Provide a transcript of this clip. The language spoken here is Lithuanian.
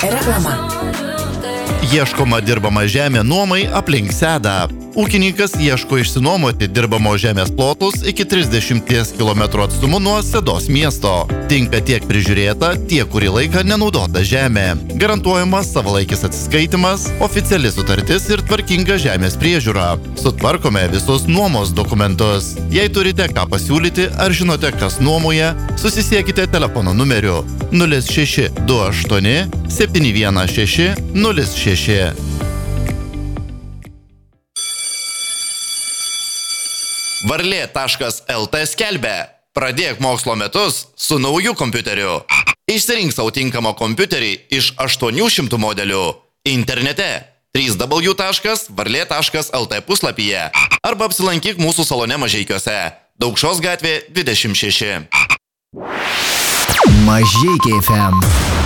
Reklama. Ieškoma dirbama žemė nuomai aplink Sedą. Ūkininkas ieško išsinuomoti dirbamo žemės plotus iki 30 km atstumu nuo Sedos miesto. Tinka tiek prižiūrėta, tiek kurį laiką nenaudota žemė. Garantuojamas savalaikis atsiskaitimas, oficiali sutartis ir tvarkinga žemės priežiūra. Sutvarkome visus nuomos dokumentus. Jei turite ką pasiūlyti ar žinote, kas nuomoja, susisiekite telefono numeriu 0628 716 06. Varlė.lt skelbia: pradėk mokslo metus su nauju kompiuteriu. Išsirink savo tinkamą kompiuterį iš 800 modelių. Internete www.varlė.lt puslapyje arba apsilankyk mūsų salone Mažeikiuose. Daukšos gatvė 26. Mažeikiai FM.